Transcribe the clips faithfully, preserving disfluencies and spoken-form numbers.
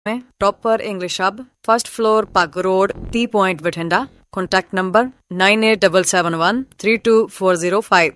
Proper English Hub, first floor, Pug Road, T Point, Bathinda. Contact number nine eight seven seven one three two four zero five.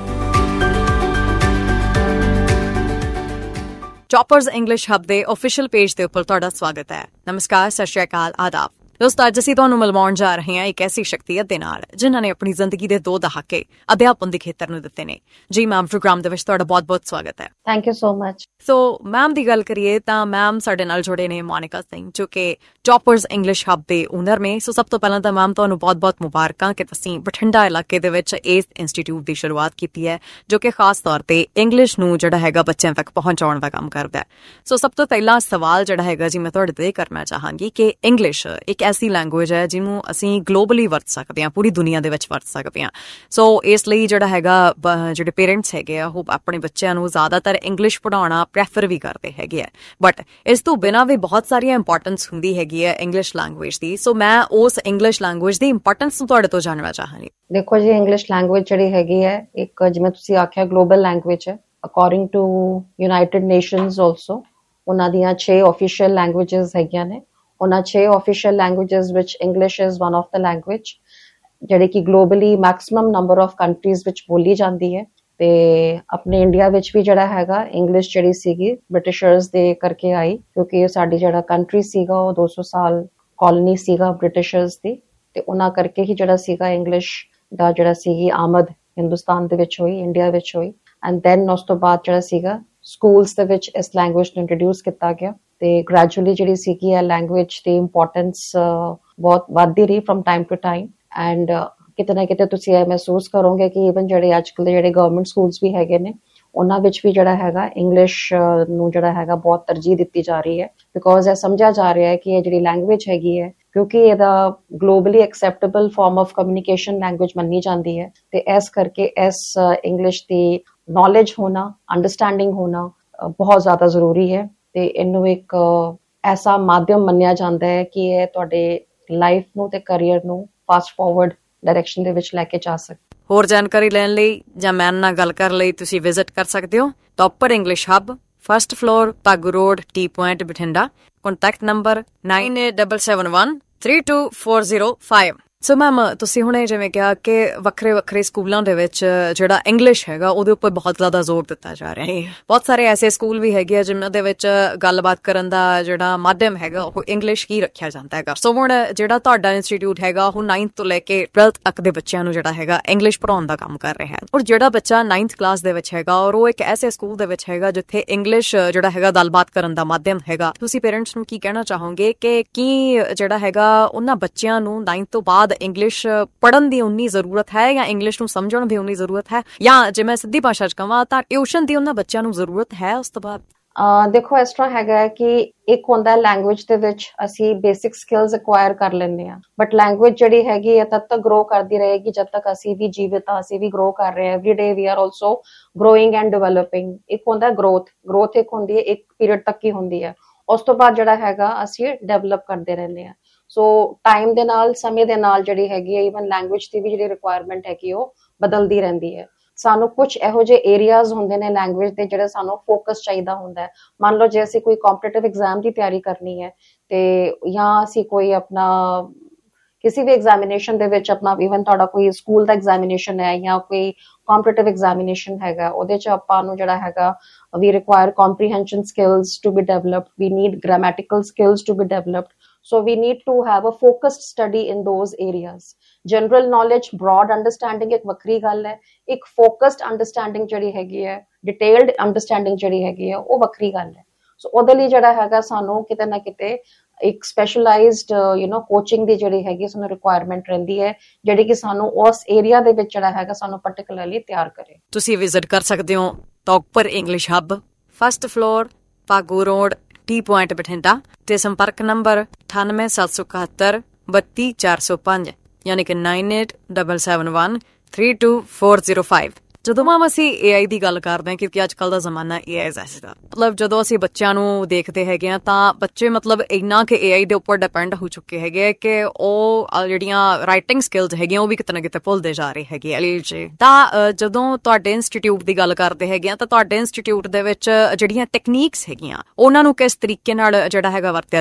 Choppers English Hub ਦੇ official page ਦੇ ਉੱਪਰ ਤੁਹਾਡਾ ਸਵਾਗਤ ਹੈ। ਨਮਸਕਾਰ, ਸਤਿ ਸ਼੍ਰੀ ਅਕਾਲ, ਆਦਾਬ। ਦੋਸਤੋ, ਅੱਜ ਅਸੀਂ ਤੁਹਾਨੂੰ ਮਿਲਵਾਉਣ ਜਾ ਰਹੇ ਹਾਂ ਇੱਕ ਐਸੀ ਸ਼ਖਸੀਅਤ ਦੇ ਨਾਲ ਜਿਨ੍ਹਾਂ ਨੇ ਆਪਣੀ ਜ਼ਿੰਦਗੀ ਦੇ ਦੋ ਦਹਾਕੇ ਅਧਿਆਪਨ ਦੇ ਖੇਤਰ ਨੂੰ ਦਿੱਤੇ ਨੇ। ਜੀ ਮੈਮ, ਪ੍ਰੋਗਰਾਮ ਦੇ ਵਿੱਚ ਤੁਹਾਡਾ ਬਹੁਤ-ਬਹੁਤ ਸਵਾਗਤ ਹੈ। Thank you so much. So ma'am ਦੀ ਗੱਲ ਕਰੀਏ ਤਾਂ ਮੈਮ ਸਾਡੇ ਨਾਲ ਜੁੜੇ ਨੇ ਮੋਨਿਕਾ ਸਿੰਘ, ਜੋ ਕਿ ਚੌਪਰਸ ਇੰਗਲਿਸ਼ ਹੱਬ ਦੇ ਓਨਰ ਨੇ। ਸੋ ਸਭ ਤੋਂ ਪਹਿਲਾਂ ਤਾਂ ਮੈਮ ਤੁਹਾਨੂੰ ਬਹੁਤ-ਬਹੁਤ ਮੁਬਾਰਕਾਂ ਕਿ ਤੁਸੀਂ ਬਠਿੰਡਾ ਇਲਾਕੇ ਦੇ ਵਿੱਚ ਇਸ ਇੰਸਟੀਟਿਊਟ ਦੀ ਸ਼ੁਰੂਆਤ ਕੀਤੀ ਹੈ, ਜੋ ਕਿ ਖਾਸ ਤੌਰ ਤੇ ਇੰਗਲਿਸ਼ ਨੂੰ ਜਿਹੜਾ ਹੈਗਾ ਬੱਚਿਆਂ ਤੱਕ ਪਹੁੰਚਾਉਣ ਦਾ ਕੰਮ ਕਰਦਾ ਹੈ। ਸੋ ਸਭ ਤੋਂ ਪਹਿਲਾਂ ਸਵਾਲ ਜਿਹੜਾ ਹੈਗਾ ਜੀ ਮੈਂ ਤੁਹਾਡੇ ਤੋਂ ਇਹ ਕਰਨਾ ਚਾਹਾਂਗੀ ਕਿ ਇੰਗਲਿਸ਼ ਇੱਕ ਐਸੀ ਲੈਂਗੁਏਜ ਹੈ ਜਿਹਨੂੰ ਅਸੀਂ ਗਲੋਬਲੀ ਵਰਤ ਸਕਦੇ ਹਾਂ, ਪੂਰੀ ਦੁਨੀਆ ਦੇ ਵਿੱਚ ਵਰਤ ਸਕਦੇ ਹਾਂ। ਸੋ ਇਸ ਲਈ ਜਿਹੜਾ ਹੈਗਾ ਜਿਹੜੇ ਪੇਰੈਂਟਸ ਹੈਗੇ ਆ ਉਹ ਆਪਣੇ ਬੱਚਿਆਂ ਨੂੰ ਜ਼ਿਆਦਾਤਰ ਇੰਗਲਿਸ਼ ਪੜ੍ਹਾਉਣਾ ਪ੍ਰੈਫਰ ਵੀ ਕਰਦੇ ਹੈਗੇ ਆ, ਬਟ ਇਸ ਤੋਂ ਬਿਨਾਂ ਵੀ ਬਹੁਤ ਸਾਰੀਆਂ ਇੰਪੋਰਟੈਂਸ ਹੁੰਦੀ ਹੈਗੀ ਹੈ ਇੰਗਲਿਸ਼ ਲੈਂਗੁਏਜ ਦੀ। ਸੋ ਮੈਂ ਉਸ ਇੰਗਲਿਸ਼ ਲੈਂਗੁਏਜ ਦੀ ਇੰਪੋਰਟੈਂਸ ਨੂੰ ਤੁਹਾਡੇ ਤੋਂ ਜਾਣਨਾ ਚਾਹਾਂਗੀ। ਦੇਖੋ ਜੀ, ਇੰਗਲਿਸ਼ ਲੈਂਗੁਏਜ ਜਿਹੜੀ ਹੈਗੀ ਹੈ ਇੱਕ, ਜਿਵੇਂ ਤੁਸੀਂ ਆਖਿਆ, ਗਲੋਬਲ ਲੈਂਗੁਏਜ ਹੈ। According to United nations also ਉਹਨਾਂ ਦੀਆਂ ਛੇ ਆਫੀਸ਼ੀਅਲ ਲੈਂਗੁਏਜਸ ਹੈਗੀਆਂ ਨੇ। ਉਹਨਾਂ ਛੇ ਆਫੀਸ਼ੀਅਲ ਲੈਂਗੁਏਜਸ ਵਿੱਚ English is one of the language ਜਿਹੜੀ ਕਿ globally maximum number of countries ਵਿੱਚ ਬੋਲੀ ਜਾਂਦੀ ਹੈ। ਤੇ ਆਪਣੇ ਇੰਡੀਆ ਵਿੱਚ ਵੀ ਜਿਹੜਾ ਹੈਗਾ ਇੰਗਲਿਸ਼ ਜਿਹੜੀ ਸੀਗੀ ਬ੍ਰਿਟਿਸ਼ਰਸ ਦੇ ਕਰਕੇ ਆਈ, ਕਿਉਂਕਿ ਸਾਡੀ ਜਿਹੜਾ ਕੰਟਰੀ ਸੀਗਾ ਉਹ ਦੋ ਸੌ ਸਾਲ ਕਾਲੋਨੀ ਸੀਗਾ ਬ੍ਰਿਟਿਸ਼ਰਸ ਦੀ, ਤੇ ਉਹਨਾਂ ਕਰਕੇ ਹੀ ਜਿਹੜਾ ਸੀਗਾ ਇੰਗਲਿਸ਼ ਦਾ ਜਿਹੜਾ ਸੀਗੀ ਆਮਦ ਹਿੰਦੁਸਤਾਨ ਦੇ ਵਿੱਚ ਹੋਈ, ਇੰਡੀਆ ਵਿੱਚ ਹੋਈ। ਐਂਡ ਦੈਨ ਉਸ ਤੋਂ ਬਾਅਦ ਜਿਹੜਾ ਸੀਗਾ ਸਕੂਲਸ ਦੇ ਵਿੱਚ ਇਸ ਲੈਂਗੁਏਜ ਨੂੰ ਇੰਟਰੋਡਿਊਸ ਕੀਤਾ ਗਿਆ, ਤੇ ਗ੍ਰੈਜੂਅਲੀ ਜਿਹੜੀ ਸੀਗੀ ਇਹ ਲੈਂਗੁਏਜ ਦੀ ਇੰਪੋਰਟੈਂਸ ਬਹੁਤ ਵੱਧਦੀ ਰਹੀ from time to time. And ਕਿਤੇ ਨਾ ਕਿਤੇ ਤੁਸੀਂ ਇਹ ਮਹਿਸੂਸ ਕਰੋਗੇ ਕਿ ਈਵਨ ਜਿਹੜੇ ਅੱਜ ਕੱਲ੍ਹ ਦੇ ਜਿਹੜੇ ਗਵਰਨਮੈਂਟ ਸਕੂਲਸ ਵੀ ਹੈਗੇ ਨੇ ਉਹਨਾਂ ਵਿੱਚ ਵੀ ਜਿਹੜਾ ਹੈਗਾ ਇੰਗਲਿਸ਼ ਨੂੰ ਜਿਹੜਾ ਹੈਗਾ ਬਹੁਤ ਤਰਜੀਹ ਦਿੱਤੀ ਜਾ ਰਹੀ ਹੈ, ਬਿਕੋਜ਼ ਇਹ ਸਮਝਿਆ ਜਾ ਰਿਹਾ ਹੈ ਕਿ ਇਹ ਜਿਹੜੀ ਲੈਂਗੁਏਜ ਹੈਗੀ ਹੈ, ਕਿਉਂਕਿ ਇਹਦਾ globally acceptable farm of communication language ਮੰਨੀ ਜਾਂਦੀ ਹੈ, ਤੇ ਇਸ ਕਰਕੇ ਇਸ ਇੰਗਲਿਸ਼ ਦੀ ਨੌਲੇਜ ਹੋਣਾ, ਅੰਡਰਸਟੈਂਡਿੰਗ ਹੋਣਾ ਬਹੁਤ ਜ਼ਿਆਦਾ ਜ਼ਰੂਰੀ ਹੈ। ਤੇ ਇਹਨੂੰ ਇੱਕ ਐਸਾ ਮਾਧਿਅਮ ਮੰਨਿਆ ਜਾਂਦਾ ਹੈ ਕਿ ਇਹ ਤੁਹਾਡੇ ਲਾਈਫ ਨੂੰ ਤੇ ਕਰੀਅਰ ਨੂੰ ਫਾਸਟ ਫਾਰਵਰਡ ਡਾਇਰੈਕਸ਼ਨ ਦੇ ਵਿੱਚ ਲੈ ਕੇ ਜਾ ਸਕਦੇ। ਹੋਰ ਜਾਣਕਾਰੀ ਲੈਣ ਲਈ ਜਾਂ ਮੈਮ ਨਾਲ ਗੱਲ ਕਰਨ ਲਈ ਤੁਸੀਂ ਵਿਜ਼ਿਟ ਕਰ ਸਕਦੇ ਹੋ ਟੌਪਰ ਇੰਗਲਿਸ਼ ਹੱਬ, ਫਸਟ ਫਲੋਰ, ਪੱਗ road, T point, Bathinda. Contact number nine eight seven seven one three two four zero five. So ma'am, ਤੁਸੀਂ ਹੁਣੇ ਜਿਵੇਂ ਕਿਹਾ ਕਿ ਵੱਖਰੇ ਵੱਖਰੇ ਸਕੂਲਾਂ ਦੇ ਵਿੱਚ ਜਿਹੜਾ ਇੰਗਲਿਸ਼ ਹੈਗਾ ਉਹਦੇ ਉੱਪਰ ਬਹੁਤ ਜ਼ਿਆਦਾ ਜ਼ੋਰ ਦਿੱਤਾ ਜਾ ਰਿਹਾ ਹੈ। ਬਹੁਤ ਸਾਰੇ ਐਸੇ ਸਕੂਲ ਵੀ ਹੈਗੇ ਆ ਜਿਨ੍ਹਾਂ ਦੇ ਵਿੱਚ ਗੱਲਬਾਤ ਕਰਨ ਦਾ ਜਿਹੜਾ ਮਾਧਿਅਮ ਹੈਗਾ ਉਹ ਇੰਗਲਿਸ਼ ਹੀ ਰੱਖਿਆ ਜਾਂਦਾ ਹੈਗਾ। ਸੋ ਹੁਣ ਜਿਹੜਾ ਤੁਹਾਡਾ ਇੰਸਟੀਟਿਊਟ ਹੈਗਾ ਉਹ ਨਾਈਨਥ ਤੋਂ ਲੈ ਕੇ ਟਵੈਲਥ ਤੱਕ ਦੇ ਬੱਚਿਆਂ ਨੂੰ ਜਿਹੜਾ ਹੈਗਾ ਇੰਗਲਿਸ਼ ਪੜ੍ਹਾਉਣ ਦਾ ਕੰਮ ਕਰ ਰਿਹਾ ਹੈ, ਔਰ ਜਿਹੜਾ ਬੱਚਾ ਨਾਈਨਥ ਕਲਾਸ ਦੇ ਵਿੱਚ ਹੈਗਾ ਔਰ ਉਹ ਇੱਕ ਐਸੇ ਸਕੂਲ ਦੇ ਵਿੱਚ ਹੈਗਾ ਜਿੱਥੇ ਇੰਗਲਿਸ਼ ਜਿਹੜਾ ਹੈਗਾ ਗੱਲਬਾਤ ਕਰਨ ਦਾ ਮਾਧਿਅਮ ਹੈਗਾ, ਤੁਸੀਂ ਪੇਰੈਂਟਸ ਨੂੰ ਕੀ ਕਹਿਣਾ ਚਾਹੋਗੇ ਕਿ ਕੀ ਜਿਹੜਾ ਹੈਗਾ ਉਹਨਾਂ ਬੱਚਿਆਂ ਨੂੰ ਨਾਈਨਥ ਤੋਂ ਬਾਅਦ ਇੰਗਲਿਸ਼ ਪੜ੍ਹਨ ਦੀ ਉਨੀ ਜ਼ਰੂਰਤ ਹੈ ਜਾਂ ਇੰਗਲਿਸ਼ ਨੂੰ ਸਮਝਣ ਦੀ ਉਨੀ ਜ਼ਰੂਰਤ ਹੈ, ਜਾਂ ਜੇ ਮੈਂ ਸਿੱਧੀ ਭਾਸ਼ਾ 'ਚ ਕਹਾਂ ਤਾਂ ਟਿਊਸ਼ਨ ਦੀ ਉਹਨਾਂ ਬੱਚਿਆਂ ਨੂੰ ਜ਼ਰੂਰਤ ਹੈ ਉਸ ਤੋਂ ਬਾਅਦ? ਅਹ ਦੇਖੋ, ਇਸ ਤਰ੍ਹਾਂ ਹੈਗਾ ਹੈ ਕਿ ਇੱਕ ਹੁੰਦਾ ਲੈਂਗੁਏਜ ਦੇ ਵਿੱਚ ਅਸੀਂ ਬੇਸਿਕ ਸਕਿੱਲਸ ਐਕਵਾਇਰ ਕਰ ਲੈਂਦੇ ਹਾਂ, ਬਟ ਲੈਂਗੁਏਜ ਜਿਹੜੀ ਹੈਗੀ ਹੈ ਤਦ ਤੱਕ ਗਰੋ ਕਰਦੀ ਰਹੇਗੀ ਜਦ ਤੱਕ ਅਸੀਂ ਵੀ ਜੀਵਿਤ ਹਾਂ, ਅਸੀਂ ਵੀ ਗਰੋ ਕਰ ਰਹੇ ਹਾਂ। Every day we are also growing and developing. ਇੱਕ ਹੁੰਦਾ ਗਰੋਥ, ਗਰੋਥ ਇੱਕ ਹੁੰਦੀ ਹੈ, ਇੱਕ ਪੀਰੀਅਡ ਤੱਕ ਹੀ ਹੁੰਦੀ ਹੈ। ਉਸ ਤੋਂ ਬਾਅਦ ਜਿਹੜਾ ਹੈਗਾ ਅਸੀਂ ਡਿਵੈਲਪ ਕਰਦੇ ਰਹਿੰਦੇ ਹਾਂ। ਸੋ ਟਾਈਮ ਦੇ ਨਾਲ, ਸਮੇਂ ਦੇ ਨਾਲ ਜਿਹੜੀ ਹੈਗੀ ਹੈ ਈਵਨ ਲੈਂਗੁਏਜ ਦੀ ਵੀ ਜਿਹੜੀ ਰਿਕੁਆਇਰਮੈਂਟ ਹੈਗੀ ਉਹ ਬਦਲਦੀ ਰਹਿੰਦੀ ਹੈ। ਸਾਨੂੰ ਕੁਝ ਇਹੋ ਜਿਹੇ ਏਰੀਆਜ਼ ਹੁੰਦੇ ਨੇ ਲੈਂਗੁਏਜ ਦੇ ਜਿਹੜੇ ਸਾਨੂੰ ਫੋਕਸ ਚਾਹੀਦਾ ਹੁੰਦਾ ਹੈ। ਮੰਨ ਲਓ ਜੇ ਅਸੀਂ ਕੋਈ ਕੰਪੀਟੀਟਿਵ ਐਗਜ਼ਾਮ ਦੀ ਤਿਆਰੀ ਕਰਨੀ ਹੈ, ਤੇ ਜਾਂ ਅਸੀਂ ਕੋਈ ਆਪਣਾ ਕਿਸੇ ਵੀ ਐਗਜ਼ਾਮੀਨੇਸ਼ਨ ਦੇ ਵਿੱਚ ਆਪਣਾ, ਈਵਨ ਤੁਹਾਡਾ ਕੋਈ ਸਕੂਲ ਦਾ ਐਗਜ਼ਾਮੀਨੇਸ਼ਨ ਹੈ ਜਾਂ ਕੋਈ ਕੰਪੀਟੀਟਿਵ ਐਗਜ਼ਾਮੀਨੇਸ਼ਨ ਹੈਗਾ, ਉਹਦੇ 'ਚ ਆਪਾਂ ਨੂੰ ਜਿਹੜਾ ਹੈਗਾ we require comprehension skills to be developed, we need grammatical skills to be developed, so we need to have a focused study in those areas. General knowledge, broad understanding ਇੱਕ ਵੱਖਰੀ ਗੱਲ ਹੈ, ਇੱਕ focused understanding ਜਿਹੜੀ ਹੈਗੀ ਹੈ, detailed understanding ਜਿਹੜੀ ਹੈਗੀ ਹੈ ਉਹ ਵੱਖਰੀ ਗੱਲ ਹੈ। ਸੋ ਉਹਦੇ ਲਈ ਜਿਹੜਾ ਹੈਗਾ ਸਾਨੂੰ ਕਿਤੇ ਨਾ ਕਿਤੇ ਇੱਕ ਸਪੈਸ਼ਲਾਈਜ਼ਡ ਯੂ ਨੋ ਕੋਚਿੰਗ ਦੀ ਜਿਹੜੀ ਹੈਗੀ ਸਾਨੂੰ ਰਿਕੁਆਇਰਮੈਂਟ ਰਹਿੰਦੀ ਹੈ, ਜਿਹੜੀ ਕਿ ਸਾਨੂੰ ਉਸ ਏਰੀਆ ਦੇ ਵਿੱਚ ਜਿਹੜਾ ਹੈਗਾ ਸਾਨੂੰ ਪਾਰਟਿਕੂਲਰਲੀ ਤਿਆਰ ਕਰੇ। ਤੁਸੀਂ ਵਿਜ਼ਿਟ ਕਰ ਸਕਦੇ ਹੋ ਟੌਪਰ ਇੰਗਲਿਸ਼ ਹੱਬ, first floor, ਪਾਗੂ road, T point, Bathinda, ਤੇ ਸੰਪਰਕ ਨੰਬਰ ਅਠਾਨਵੇਂ ਸੱਤ ਸੌ ਇਕਹੱਤਰ ਬੱਤੀ ਚਾਰ ਸੌ ਪੰਜ, ਯਾਨੀ ਕਿ nine eight seven seven one three two four zero five. ਜਦੋਂ ਮੈਮ ਅਸੀਂ ਏ ਆਈ ਦੀ ਗੱਲ ਕਰਦੇ ਹਾਂ, ਕਿਉਂਕਿ ਅੱਜ ਕੱਲ੍ਹ ਦਾ ਜ਼ਮਾਨਾ ਏ ਆਈ ਦਾ, ਮਤਲਬ ਜਦੋਂ ਅਸੀਂ ਬੱਚਿਆਂ ਨੂੰ ਦੇਖਦੇ ਹੈਗੇ ਹਾਂ ਤਾਂ ਬੱਚੇ ਮਤਲਬ ਇੰਨਾ ਕਿ ਏ ਆਈ ਦੇ ਉੱਪਰ ਡਿਪੈਂਡ ਹੋ ਚੁੱਕੇ ਹੈਗੇ ਕਿ ਉਹ ਜਿਹੜੀਆਂ ਰਾਈਟਿੰਗ ਸਕਿੱਲਸ ਹੈਗੀਆਂ ਉਹ ਵੀ ਕਿਤੇ ਨਾ ਕਿਤੇ ਭੁੱਲਦੇ ਜਾ ਰਹੇ ਹੈਗੇ ਆ। ਤਾਂ ਜਦੋਂ ਤੁਹਾਡੇ ਇੰਸਟੀਟਿਊਟ ਦੀ ਗੱਲ ਕਰਦੇ ਹੈਗੇ ਆ ਤਾਂ ਤੁਹਾਡੇ ਇੰਸਟੀਟਿਊਟ ਦੇ ਵਿੱਚ ਜਿਹੜੀਆਂ ਟੈਕਨੀਕਸ ਹੈਗੀਆਂ ਉਹਨਾਂ ਨੂੰ ਕਿਸ ਤਰੀਕੇ ਨਾਲ ਜਿਹੜਾ ਹੈਗਾ ਵਰਤਿਆ